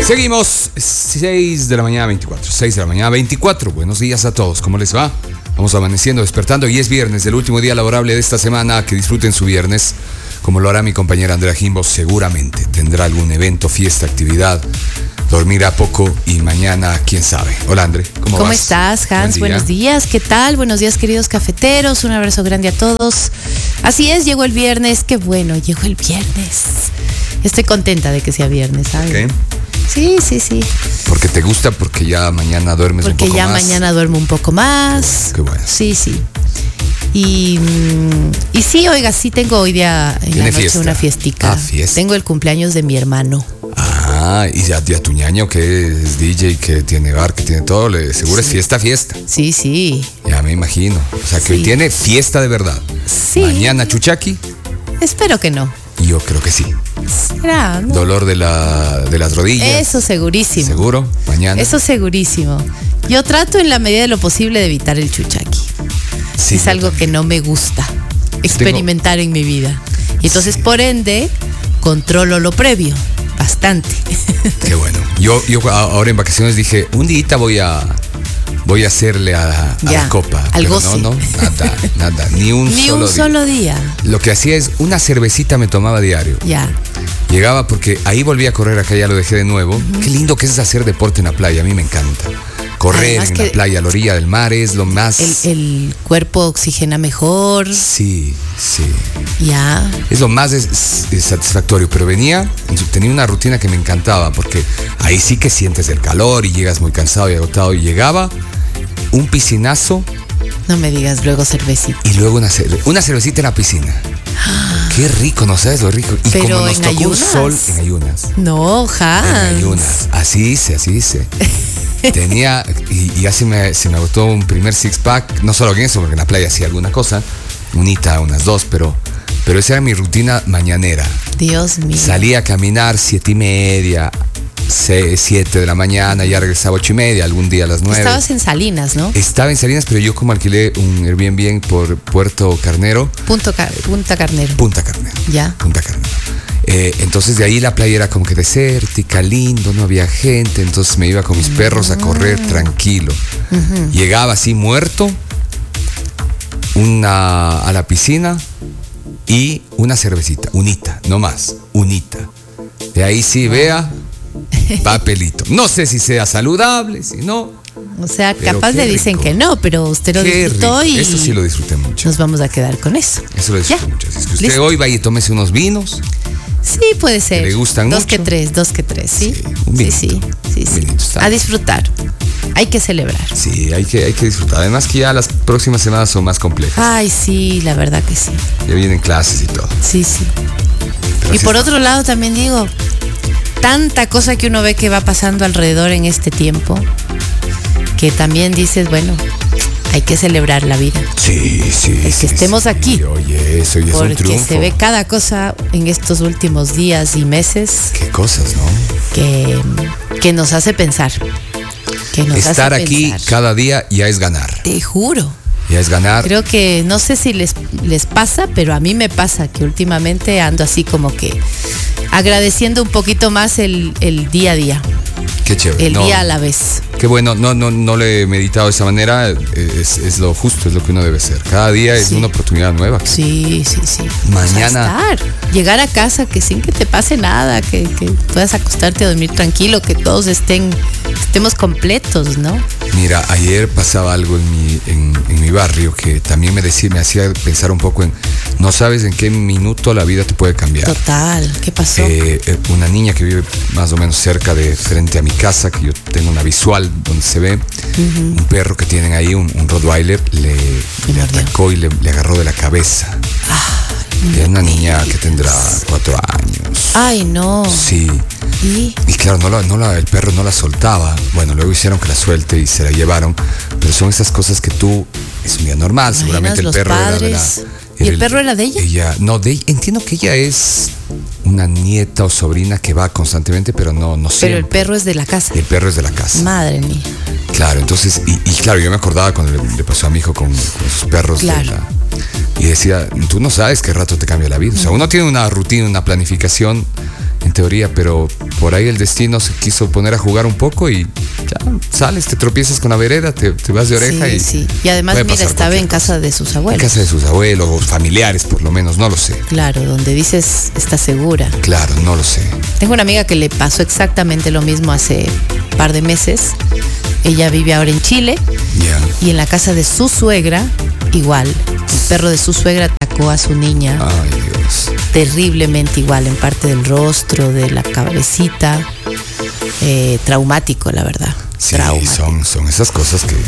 Seguimos, 6 de la mañana 24, 6 de la mañana 24. Buenos días a todos, ¿cómo les va? Vamos amaneciendo, despertando y es viernes, el último día laborable de esta semana. Que disfruten su viernes, como lo hará mi compañera Andrea Jimbo. Seguramente tendrá algún evento, fiesta, actividad, dormirá poco y mañana, quién sabe. Hola, André, ¿cómo vas? Estás, Hans? Buenos días, ¿qué tal? Buenos días, queridos cafeteros, un abrazo grande a todos. Así es, llegó el viernes, qué bueno, llegó el viernes. Estoy contenta de que sea viernes, ¿sabes? ¿Qué? Sí, sí, sí. ¿Porque te gusta? ¿Porque ya mañana duermes un poco más? Porque ya mañana duermo un poco más. Qué bueno. Sí, sí. Y sí, oiga, sí tengo hoy día en la noche fiesta? Una fiestica. Fiesta. Tengo el cumpleaños de mi hermano. Y ya tu ñaño, que es DJ, que tiene bar, que tiene todo, seguro sí. Es fiesta. Sí, sí. Ya me imagino. O sea, que hoy tiene fiesta de verdad. Sí. Mañana chuchaqui. Espero que no. Yo creo que sí. ¿Será? ¿No? Dolor de las rodillas. Eso segurísimo. ¿Seguro? Mañana. Eso segurísimo. Yo trato en la medida de lo posible de evitar el chuchaqui. Sí, es algo que no me gusta experimentar en mi vida. Y entonces, por ende, controlo lo previo. Bastante. Qué bueno. Yo ahora en vacaciones dije, un día voy a hacerle a la copa. Al goce. No, nada. Ni un solo día. Lo que hacía es una cervecita me tomaba diario. Ya. Llegaba porque ahí volví a correr, acá ya lo dejé de nuevo. Uh-huh. Qué lindo que es hacer deporte en la playa, a mí me encanta. Correr en la playa, a la orilla del mar, es lo más... El cuerpo oxigena mejor. Sí. Ya. Es lo más satisfactorio, pero tenía una rutina que me encantaba, porque ahí sí que sientes el calor y llegas muy cansado y agotado, y llegaba un piscinazo. No me digas, luego cervecita. Y luego una cervecita en la piscina. Qué rico, no sabes lo rico. Y pero como nos tocó ayunas. Un sol en ayunas. No, Hans. En ayunas. Así hice. Tenía, y ya se me agotó un primer six pack, no solo en eso, porque en la playa hacía alguna cosa, unas 2, pero esa era mi rutina mañanera. Dios mío. Salía a caminar 7:30, 7 de la mañana, ya regresaba 8:30, algún día a las 9. Estabas en Salinas, ¿no? Estaba en Salinas, pero yo como alquilé un Airbnb por Puerto Carnero. Punta Carnero. Ya. Punta Carnero. Entonces de ahí la playa era como que desértica, lindo, no había gente, entonces me iba con mis perros a correr tranquilo. Uh-huh. Llegaba así muerto a la piscina y una cervecita, unita, no más, unita. De ahí sí, vea, papelito. No sé si sea saludable, si no. O sea, capaz le dicen rico. Que no, pero usted lo disfrutó y... Eso sí lo disfruté mucho. Nos vamos a quedar con eso. Eso lo disfruté mucho. Así es que usted ¿listo? Hoy vaya y tómese unos vinos. Sí, puede ser. ¿Le gustan dos mucho? que tres, ¿sí? Sí. A disfrutar. Hay que celebrar. Sí, hay que disfrutar. Además que ya las próximas semanas son más complejas. Ay, sí, la verdad que sí. Ya vienen clases y todo. Sí. Pero y por otro lado también digo, tanta cosa que uno ve que va pasando alrededor en este tiempo, que también dices, bueno, hay que celebrar la vida. Sí. Que estemos aquí. Oye, eso ya es un triunfo. Porque se ve cada cosa en estos últimos días y meses. Qué cosas, ¿no? Que nos hace pensar. Estar aquí cada día ya es ganar. Te juro. Ya es ganar. Creo que, no sé si les pasa, pero a mí me pasa que últimamente ando así como que agradeciendo un poquito más el día a día. Qué chévere. El día a la vez. Qué bueno, no lo he meditado de esa manera, es lo justo, es lo que uno debe hacer. Cada día es una oportunidad nueva. Sí. Mañana. Llegar a casa que sin que te pase nada, que puedas acostarte a dormir tranquilo, que todos estemos completos, ¿no? Mira, ayer pasaba algo en mi barrio que también me hacía pensar un poco en, no sabes en qué minuto la vida te puede cambiar. Total, ¿qué pasó? Una niña que vive más o menos cerca de frente a mi casa, que yo tengo una visual donde se ve un perro que tienen ahí, un Rottweiler, le atacó y le agarró de la cabeza. Es una niña que tendrá 4 años. Ay, no. Sí. Y claro, el perro no la soltaba. Bueno, luego hicieron que la suelte y se la llevaron. Pero son esas cosas que es un día normal. Seguramente el perro era de la... ¿Y el perro era de ella? Entiendo que ella es una nieta o sobrina que va constantemente, pero no sé. Pero el perro es de la casa. El perro es de la casa. Madre mía. Claro, entonces, y claro, yo me acordaba cuando le pasó a mi hijo con sus perros. Claro. Y decía, tú no sabes qué rato te cambia la vida. O sea, uno tiene una rutina, una planificación en teoría, pero por ahí el destino se quiso poner a jugar un poco y ya sales, te tropiezas con la vereda, te vas de oreja y... Sí, y además, mira, estaba en casa de sus abuelos. En casa de sus abuelos, o familiares por lo menos, no lo sé. Claro, donde dices, está segura. Claro, no lo sé. Tengo una amiga que le pasó exactamente lo mismo hace un par de meses. Ella vive ahora en Chile. Yeah. Y en la casa de su suegra, igual. El perro de su suegra atacó a su niña. Ay, Dios. Terriblemente igual, en parte del rostro, de la cabecita. Traumático, la verdad. Sí, son esas cosas que...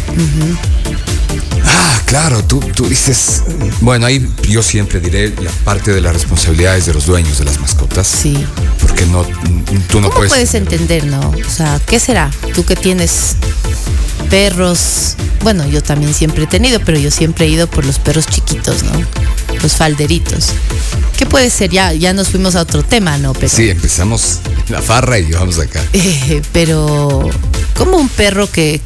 Claro, tú dices... Bueno, ahí yo siempre diré la parte de las responsabilidades de los dueños de las mascotas. Sí. Porque tú no ¿Cómo puedes entender, no? O sea, ¿qué será? Tú que tienes perros... Bueno, yo también siempre he tenido, pero yo siempre he ido por los perros chiquitos, ¿no? Los falderitos. ¿Qué puede ser? Ya nos fuimos a otro tema, ¿no? Pero, sí, empezamos en la farra y vamos acá. Pero, como un perro que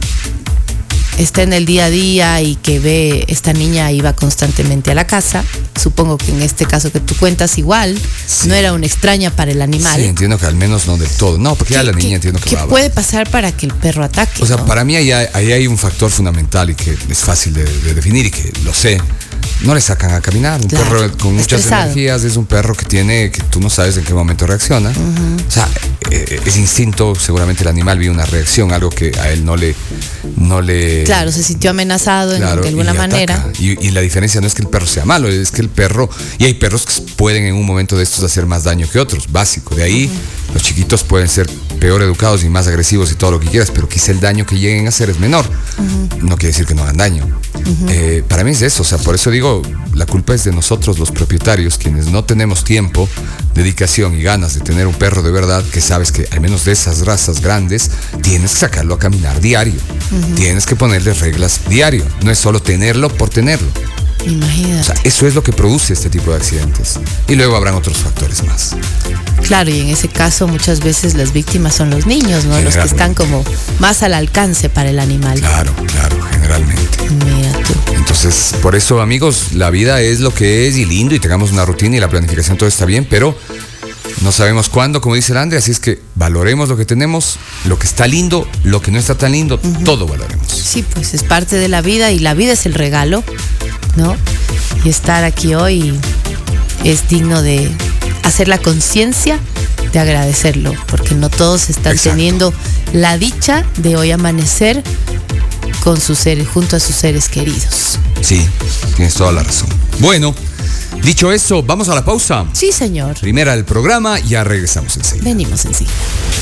está en el día a día y que ve, esta niña iba constantemente a la casa, supongo que en este caso que tú cuentas igual, sí. No era una extraña para el animal. Sí, entiendo que al menos no del todo. No, porque ya la niña entiendo que va. ¿Qué puede pasar para que el perro ataque? O sea, ¿no? Para mí ahí hay un factor fundamental y que es fácil de definir y que lo sé. No le sacan a caminar. Un perro con muchas energías es un perro que tú no sabes en qué momento reacciona. O sea, es instinto, seguramente el animal vio una reacción, algo que a él no le... Claro, se sintió amenazado de alguna manera. Y la diferencia no es que el perro sea malo, es que el perro... Y hay perros que pueden en un momento de estos hacer más daño que otros, básico. De ahí los chiquitos pueden ser peor educados y más agresivos y todo lo que quieras, pero quizá el daño que lleguen a hacer es menor. No quiere decir que no hagan daño. Para mí es eso, o sea, por eso digo, la culpa es de nosotros los propietarios, quienes no tenemos tiempo, dedicación y ganas de tener un perro de verdad, que sabes que al menos de esas razas grandes tienes que sacarlo a caminar diario, tienes que ponerle reglas diario, no es solo tenerlo por tenerlo. Imagínate. O sea, eso es lo que produce este tipo de accidentes. Y luego habrán otros factores más. Claro, y en ese caso muchas veces las víctimas son los niños, ¿no? Los que están como más al alcance para el animal. Claro, generalmente. Mira tú. Entonces, por eso, amigos, la vida es lo que es y lindo, y tengamos una rutina y la planificación, todo está bien, pero no sabemos cuándo, como dice el Andre, así es que valoremos lo que tenemos, lo que está lindo, lo que no está tan lindo, todo valoremos. Sí, pues es parte de la vida y la vida es el regalo, ¿no? Y estar aquí hoy es digno de hacer la conciencia de agradecerlo, porque no todos están teniendo la dicha de hoy amanecer con sus seres, junto a sus seres queridos. Sí, tienes toda la razón. Bueno, dicho eso, ¿vamos a la pausa? Sí, señor. Primera del programa, ya regresamos enseguida. Venimos enseguida.